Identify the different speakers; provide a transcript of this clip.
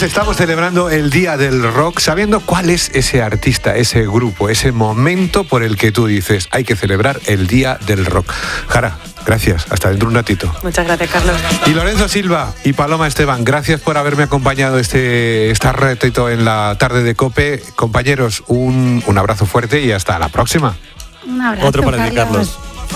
Speaker 1: Pues estamos celebrando el Día del Rock, sabiendo cuál es ese artista, ese grupo, ese momento por el que tú dices, hay que celebrar el Día del Rock. Jara, gracias, hasta dentro de un ratito.
Speaker 2: Muchas gracias, Carlos.
Speaker 1: Y Lorenzo Silva y Paloma Esteban, gracias por haberme acompañado este ratito en la tarde de COPE. Compañeros, un abrazo fuerte y hasta la próxima.
Speaker 3: Un abrazo,
Speaker 4: Otro para ti, Carlos.